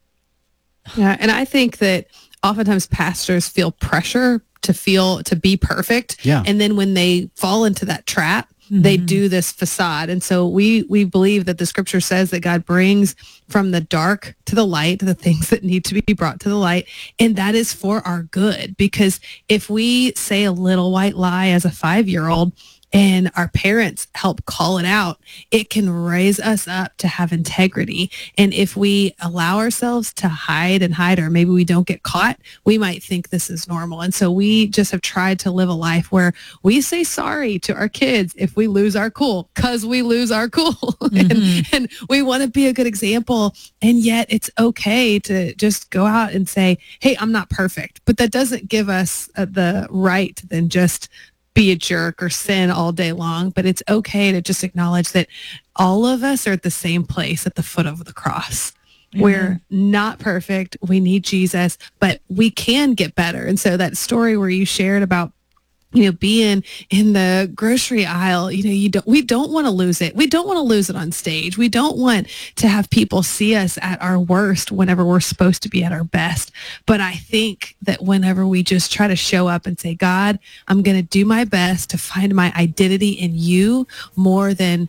Yeah, and I think that oftentimes pastors feel pressure to feel to be perfect. Yeah. And then when they fall into that trap, they do this facade. And so we we believe that the scripture says that God brings from the dark to the light the things that need to be brought to the light, and that is for our good. Because if we say a little white lie as a five-year-old and our parents help call it out, it can raise us up to have integrity. And if we allow ourselves to hide and hide, or maybe we don't get caught, we might think this is normal. And so we just have tried to live a life where we say sorry to our kids if we lose our cool, because we lose our cool. and, and we want to be a good example. And yet it's okay to just go out and say, hey, I'm not perfect. But that doesn't give us uh, the right to then just be a jerk or sin all day long. But it's okay to just acknowledge that all of us are at the same place at the foot of the cross. Amen. We're not perfect. We need Jesus, but we can get better. And so that story where you shared about, you know, being in the grocery aisle, you know, you don't, we don't want to lose it. We don't want to lose it on stage. We don't want to have people see us at our worst whenever we're supposed to be at our best. But I think that whenever we just try to show up and say, God, I'm going to do my best to find my identity in you more than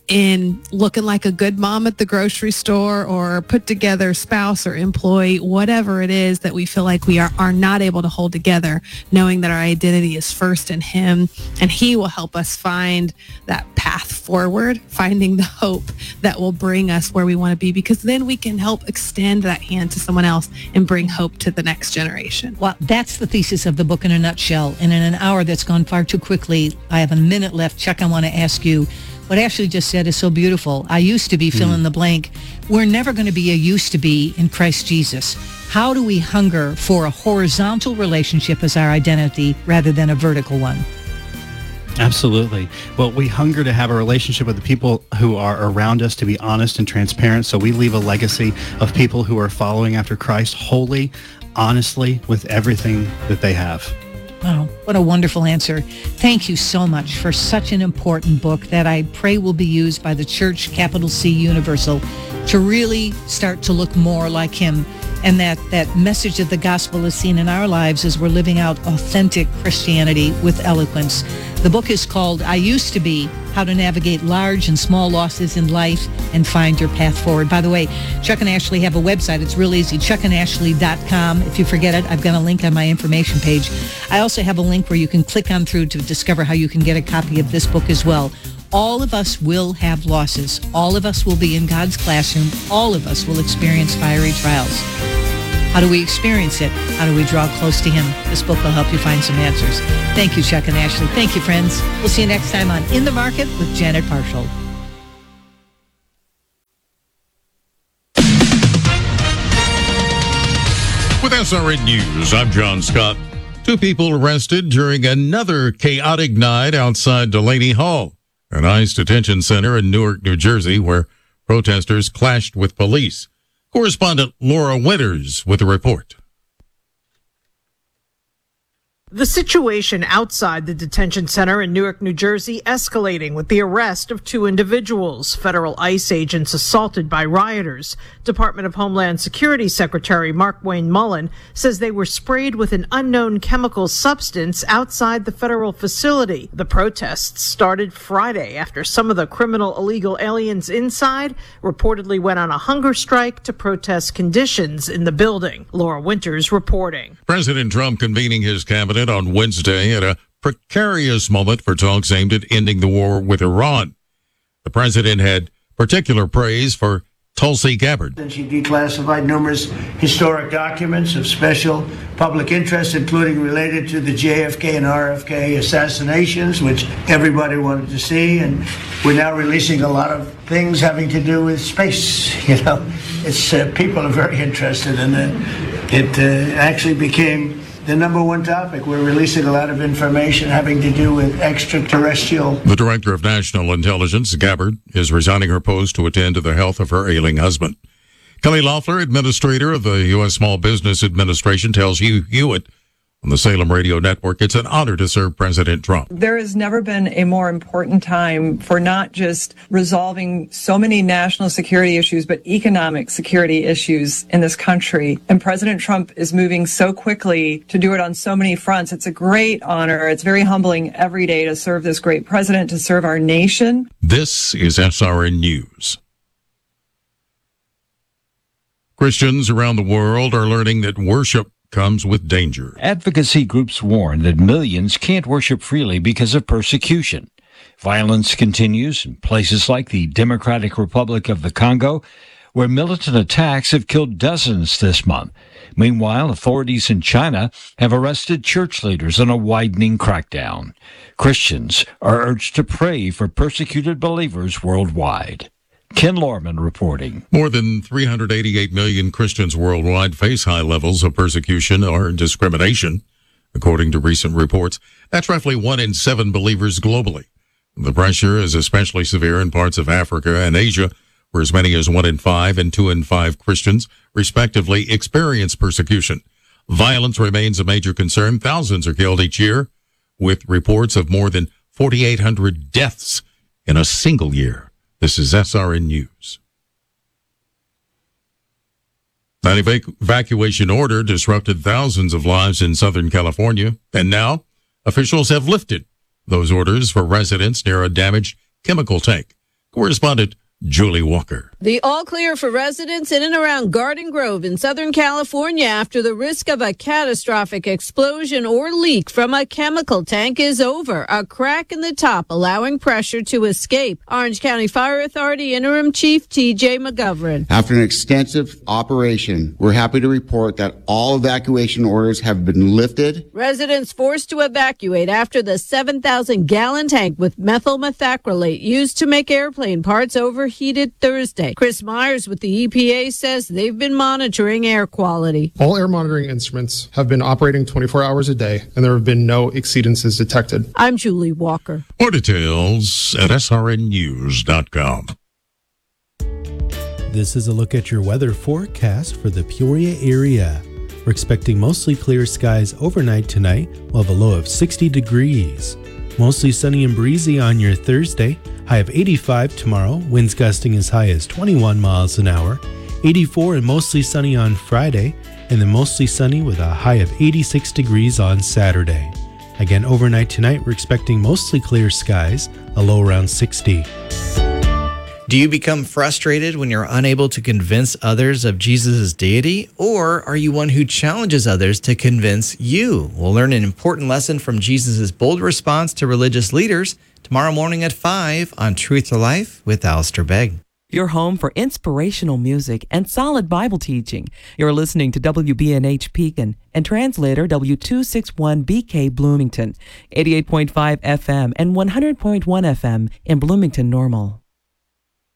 in looking like a good mom at the grocery store or put together spouse or employee, whatever it is that we feel like we are, are not able to hold together, knowing that our identity is first in him, and he will help us find that path forward, finding the hope that will bring us where we want to be, because then we can help extend that hand to someone else and bring hope to the next generation. Well, that's the thesis of the book in a nutshell. And in an hour that's gone far too quickly, I have a minute left. Chuck, I want to ask you, what Ashley just said is so beautiful. I used to be fill in the blank. We're never going to be a used to be in Christ Jesus. How do we hunger for a horizontal relationship as our identity rather than a vertical one? Absolutely. Well, we hunger to have a relationship with the people who are around us, to be honest and transparent. So we leave a legacy of people who are following after Christ wholly, honestly, with everything that they have. Wow, what a wonderful answer. Thank you so much for such an important book that I pray will be used by the church, capital C Universal, to really start to look more like him and that, that message of the gospel is seen in our lives as we're living out authentic Christianity with eloquence. The book is called I Used to Be, How to Navigate Large and Small Losses in Life and Find Your Path Forward. By the way, Chuck and Ashley have a website. It's real easy, chuck and ashley dot com. If you forget it, I've got a link on my information page. I also have a link where you can click on through to discover how you can get a copy of this book as well. All of us will have losses. All of us will be in God's classroom. All of us will experience fiery trials. How do we experience it? How do we draw close to Him? This book will help you find some answers. Thank you, Chuck and Ashley. Thank you, friends. We'll see you next time on In the Market with Janet Parshall. With S R N News, I'm John Scott. Two people arrested during another chaotic night outside Delaney Hall, an ICE detention center in Newark, New Jersey, where protesters clashed with police. Correspondent Laura Winters with a report. The situation outside the detention center in Newark, New Jersey, escalating with the arrest of two individuals, federal ICE agents assaulted by rioters. Department of Homeland Security Secretary Mark Wayne Mullen says they were sprayed with an unknown chemical substance outside the federal facility. The protests started Friday after some of the criminal illegal aliens inside reportedly went on a hunger strike to protest conditions in the building. Laura Winters reporting. President Trump convening his cabinet on Wednesday at a precarious moment for talks aimed at ending the war with Iran. The president had particular praise for Tulsi Gabbard. She declassified numerous historic documents of special public interest, including related to the J F K and R F K assassinations, which everybody wanted to see. And we're now releasing a lot of things having to do with space. You know, it's uh, people are very interested in it. It uh, actually became the number one topic. We're releasing a lot of information having to do with extraterrestrial. The director of national intelligence, Gabbard, is resigning her post to attend to the health of her ailing husband. Kelly Loeffler, administrator of the U S Small Business Administration, tells Hugh Hewitt on the Salem Radio Network it's an honor to serve President Trump. There has never been a more important time for not just resolving so many national security issues, but economic security issues in this country. And President Trump is moving so quickly to do it on so many fronts. It's a great honor. It's very humbling every day to serve this great president, to serve our nation. This is S R N News. Christians around the world are learning that worship comes with danger. Advocacy groups warn that millions can't worship freely because of persecution. Violence continues in places like the Democratic Republic of the Congo, where militant attacks have killed dozens this month. Meanwhile, authorities in China have arrested church leaders in a widening crackdown. Christians are urged to pray for persecuted believers worldwide. Ken Lorman reporting. More than three hundred eighty-eight million Christians worldwide face high levels of persecution or discrimination, according to recent reports. That's roughly one in seven believers globally. The pressure is especially severe in parts of Africa and Asia, where as many as one in five and two in five Christians, respectively, experience persecution. Violence remains a major concern. Thousands are killed each year, with reports of more than forty-eight hundred deaths in a single year. This is S R N News. An evac- evacuation order disrupted thousands of lives in Southern California, and now officials have lifted those orders for residents near a damaged chemical tank. Correspondent Julie Walker. The all clear for residents in and around Garden Grove in Southern California after the risk of a catastrophic explosion or leak from a chemical tank is over. A crack in the top allowing pressure to escape. Orange County Fire Authority Interim Chief T J McGovern. After an extensive operation, we're happy to report that all evacuation orders have been lifted. Residents forced to evacuate after the seven thousand gallon tank with methyl methacrylate used to make airplane parts overheated Thursday. Chris Myers with the E P A says they've been monitoring air quality. All air monitoring instruments have been operating twenty-four hours a day, and there have been no exceedances detected. I'm Julie Walker. More details at S R N news dot com. This is a look at your weather forecast for the Peoria area. We're expecting mostly clear skies overnight tonight. We'll have a low of sixty degrees. Mostly sunny and breezy on your Thursday. High of eighty-five tomorrow. Winds gusting as high as twenty-one miles an hour. eighty-four and mostly sunny on Friday, and then mostly sunny with a high of eighty-six degrees on Saturday. Again, overnight tonight, we're expecting mostly clear skies, a low around sixty. Do you become frustrated when you're unable to convince others of Jesus' deity? Or are you one who challenges others to convince you? We'll learn an important lesson from Jesus' bold response to religious leaders tomorrow morning at five on Truth to Life with Alistair Begg. Your home for inspirational music and solid Bible teaching. You're listening to W B N H Pekin and translator W two sixty-one B K Bloomington, eighty-eight point five F M and one hundred point one F M in Bloomington Normal.